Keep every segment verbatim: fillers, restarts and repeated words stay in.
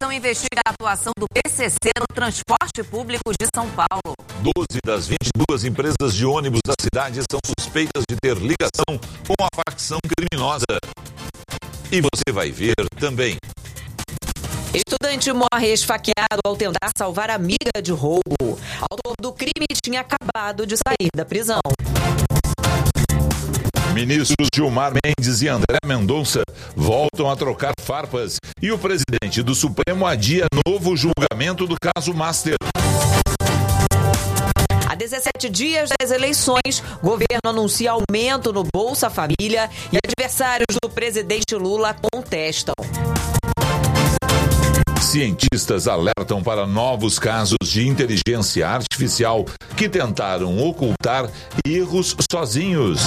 Investigação investiga a atuação do P C C no transporte público de São Paulo. doze das vinte e duas empresas de ônibus da cidade são suspeitas de ter ligação com a facção criminosa. E você vai ver também. Estudante morre esfaqueado ao tentar salvar amiga de roubo. Autor do crime tinha acabado de sair da prisão. Ministros Gilmar Mendes e André Mendonça voltam a trocar farpas e o presidente do Supremo adia novo julgamento do caso Master. Há dezessete dias das eleições, o governo anuncia aumento no Bolsa Família e adversários do presidente Lula contestam. Cientistas alertam para novos casos de inteligência artificial que tentaram ocultar erros sozinhos.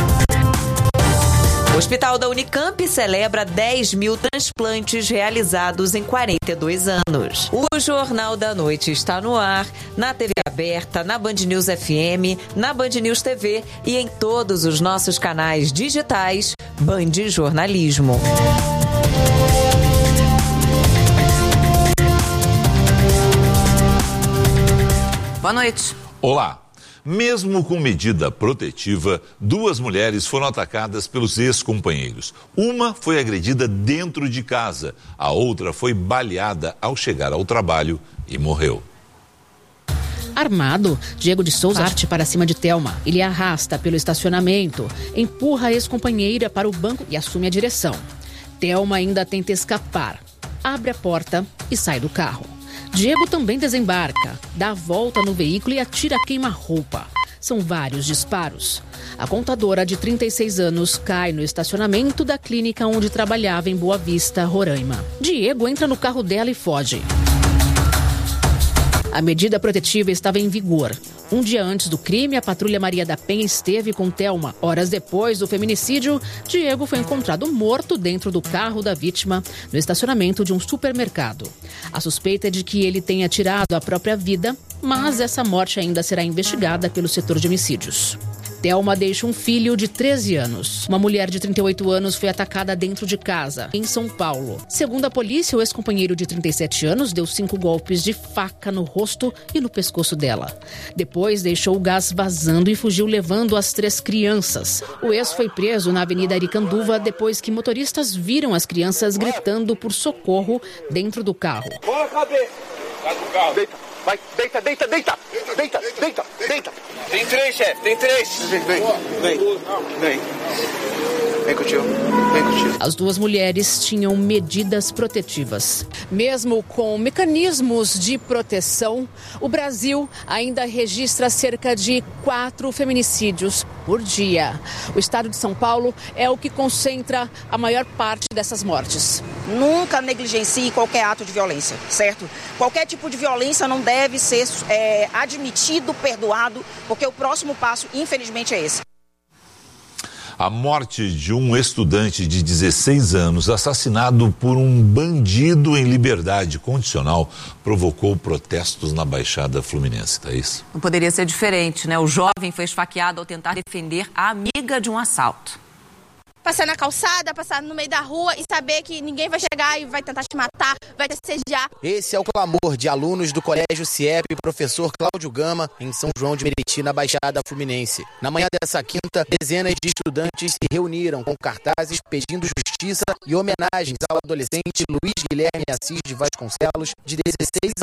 O Hospital da Unicamp celebra dez mil transplantes realizados em quarenta e dois anos. O Jornal da Noite está no ar, na T V aberta, na Band News F M, na Band News T V e em todos os nossos canais digitais Band Jornalismo. Boa noite. Olá. Mesmo com medida protetiva, duas mulheres foram atacadas pelos ex-companheiros. Uma foi agredida dentro de casa, a outra foi baleada ao chegar ao trabalho e morreu. Armado, Diego de Souza parte para cima de Thelma. Ele a arrasta pelo estacionamento, empurra a ex-companheira para o banco e assume a direção. Thelma ainda tenta escapar, abre a porta e sai do carro. Diego também desembarca, dá a volta no veículo e atira a queima-roupa. São vários disparos. A contadora de trinta e seis anos cai no estacionamento da clínica onde trabalhava em Boa Vista, Roraima. Diego entra no carro dela e foge. A medida protetiva estava em vigor. Um dia antes do crime, a patrulha Maria da Penha esteve com Thelma. Horas depois do feminicídio, Diego foi encontrado morto dentro do carro da vítima no estacionamento de um supermercado. A suspeita é de que ele tenha tirado a própria vida, mas essa morte ainda será investigada pelo setor de homicídios. Thelma deixa um filho de treze anos. Uma mulher de trinta e oito anos foi atacada dentro de casa, em São Paulo. Segundo a polícia, o ex-companheiro de trinta e sete anos deu cinco golpes de faca no rosto e no pescoço dela. Depois deixou o gás vazando e fugiu levando as três crianças. O ex foi preso na Avenida Aricanduva depois que motoristas viram as crianças gritando por socorro dentro do carro. Bora, cabeça! Sai do carro. Deita, vai, deita, deita, deita! Deita, deita, deita! Tem três, chefe, tem três! Vem, vem, vem, vem. Vem contigo, vem contigo. As duas mulheres tinham medidas protetivas. Mesmo com mecanismos de proteção, o Brasil ainda registra cerca de quatro feminicídios por dia. O estado de São Paulo é o que concentra a maior parte dessas mortes. Nunca negligencie qualquer ato de violência, certo? Qualquer tipo de violência não deve ser é, admitido, perdoado, porque o próximo passo, infelizmente, é esse. A morte de um estudante de dezesseis anos assassinado por um bandido em liberdade condicional provocou protestos na Baixada Fluminense, Thaís. Não poderia ser diferente, né? O jovem foi esfaqueado ao tentar defender a amiga de um assalto. Passar na calçada, passar no meio da rua e saber que ninguém vai chegar e vai tentar te matar, vai te assediar. Esse é o clamor de alunos do Colégio CIEP e professor Cláudio Gama, em São João de Meriti, na Baixada Fluminense. Na manhã dessa quinta, dezenas de estudantes se reuniram com cartazes pedindo justiça e homenagens ao adolescente Luiz Guilherme Assis de Vasconcelos, de dezesseis